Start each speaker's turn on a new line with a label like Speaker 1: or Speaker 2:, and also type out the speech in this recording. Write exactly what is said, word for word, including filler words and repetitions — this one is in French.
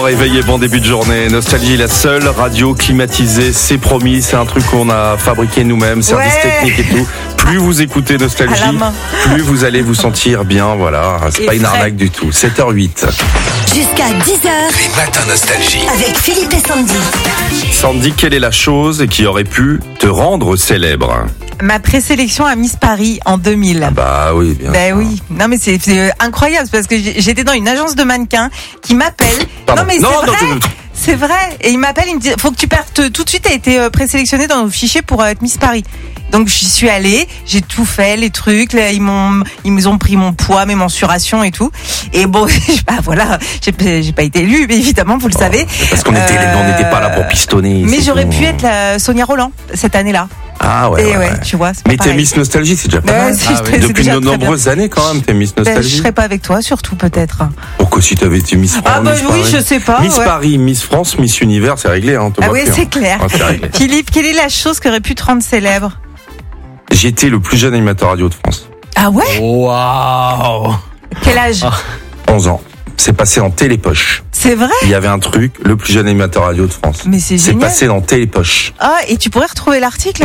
Speaker 1: Réveillez, bon début de journée. Nostalgie, la seule radio climatisée, c'est promis. C'est un truc qu'on a fabriqué nous-mêmes, service
Speaker 2: Ouais.
Speaker 1: technique et tout. Plus vous écoutez
Speaker 2: À la
Speaker 1: Nostalgie,
Speaker 2: main.
Speaker 1: plus vous allez vous sentir bien. Voilà, c'est
Speaker 2: Et
Speaker 1: pas une
Speaker 2: frais.
Speaker 1: arnaque du tout. sept heures huit.
Speaker 3: Jusqu'à dix heures
Speaker 4: Les matins Nostalgie.
Speaker 3: avec Philippe et Sandy.
Speaker 1: Sandy, quelle est la chose qui aurait pu te rendre célèbre?
Speaker 2: Ma présélection à Miss Paris en deux mille.
Speaker 1: Bah oui, bien
Speaker 2: Ben
Speaker 1: sûr.
Speaker 2: oui, non mais c'est, c'est incroyable parce que j'ai- j'étais dans une agence de mannequins qui m'appelle.
Speaker 1: Pardon.
Speaker 2: Non mais
Speaker 1: Non,
Speaker 2: c'est
Speaker 1: non,
Speaker 2: vrai,
Speaker 1: tu-
Speaker 2: c'est vrai. Et il m'appelle, il me dit, faut que tu partes tout de suite. T'as été euh, présélectionnée dans nos fichiers pour euh, être Miss Paris. Donc j'y suis allée, j'ai tout fait, les trucs. Là, ils m'ont, ils nous ont pris mon poids, mes mensurations et tout. Et bon, bah voilà, j'ai, j'ai pas été élue, mais évidemment, vous le savez.
Speaker 1: Parce qu'on était,
Speaker 2: Euh,
Speaker 1: on n'était pas là pour pistonner.
Speaker 2: Mais
Speaker 1: c'est
Speaker 2: j'aurais
Speaker 1: tout.
Speaker 2: pu être la Sonia Roland cette année-là.
Speaker 1: Ah ouais,
Speaker 2: Et
Speaker 1: ouais,
Speaker 2: ouais,
Speaker 1: ouais.
Speaker 2: tu vois. C'est pas
Speaker 1: Mais t'es
Speaker 2: pareil.
Speaker 1: Miss Nostalgie, c'est déjà pas
Speaker 2: Ouais,
Speaker 1: mal.
Speaker 2: c'est- c'est
Speaker 1: Depuis
Speaker 2: déjà
Speaker 1: de
Speaker 2: très bien.
Speaker 1: nombreuses années quand même, t'es Miss
Speaker 2: Ben, je
Speaker 1: Nostalgie.
Speaker 2: serais pas avec toi, surtout peut-être.
Speaker 1: Pourquoi si t'avais été Miss France,
Speaker 2: Ah bah
Speaker 1: Miss
Speaker 2: oui,
Speaker 1: Paris
Speaker 2: je sais pas.
Speaker 1: Miss
Speaker 2: ouais.
Speaker 1: Paris, Miss France, Miss Univers, c'est réglé, hein, on te
Speaker 2: Ah
Speaker 1: voit
Speaker 2: oui,
Speaker 1: plus,
Speaker 2: c'est
Speaker 1: hein.
Speaker 2: clair.
Speaker 1: Ah, c'est réglé.
Speaker 2: Philippe, quelle est la chose qui aurait pu te rendre célèbre?
Speaker 1: J'étais le plus jeune animateur radio de France.
Speaker 2: Ah ouais?
Speaker 5: Waouh.
Speaker 2: Quel âge?
Speaker 1: onze ans. C'est passé en Télépoche.
Speaker 2: C'est vrai?
Speaker 1: Il y avait un truc, le plus jeune animateur radio de France.
Speaker 2: Mais c'est
Speaker 1: C'est
Speaker 2: génial.
Speaker 1: passé dans Télépoche.
Speaker 2: Ah, et tu pourrais retrouver l'article?